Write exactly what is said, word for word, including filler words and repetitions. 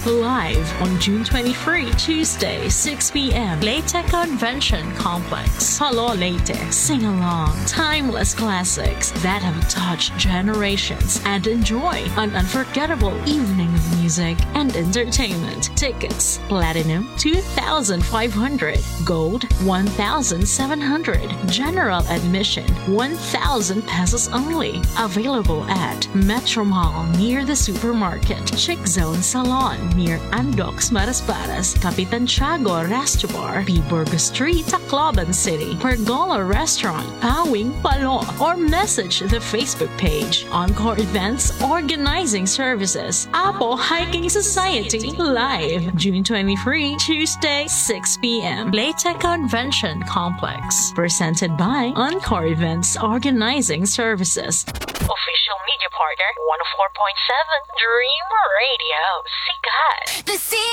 live on June twenty-third, Tuesday, six p.m. Leyte Convention Complex. Hello Leyte, sing along. Timeless classics that have touched generations and enjoy an unforgettable evening of music and entertainment. Tickets, Platinum two thousand five hundred, Gold one thousand seven hundred, General Admission one thousand pesos only. Available at Metro Mall near the supermarket, Chick Zone Salon near Andox Marasparas, Capitan Tiago Resto Bar, P. Burgos Street, Tacloban City, Pergola Restaurant, Pawing Palo, or message the Facebook page Encore Events Organizing Services, Apo Hiking Society, live June twenty-third, Tuesday, six p.m. Leyte Convention Complex. Presented by Encore Events Organizing Services. Official media partner, one oh four point seven Dream Radio. Sikat. The sea